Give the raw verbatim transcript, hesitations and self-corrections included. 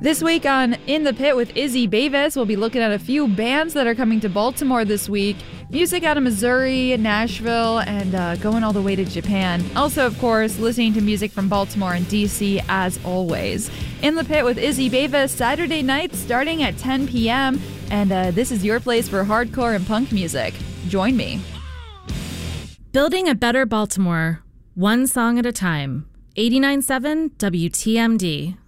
This week on In the Pit with Izzy Bavis, we'll be looking at a few bands that are coming to Baltimore this week. Music out of Missouri, Nashville, and uh, going all the way to Japan. Also, of course, listening to music from Baltimore and D C as always. In the Pit with Izzy Bavis, Saturday nights starting at ten p.m. And uh, this is your place for hardcore and punk music. Join me. Building a better Baltimore, one song at a time. eighty-nine point seven W T M D.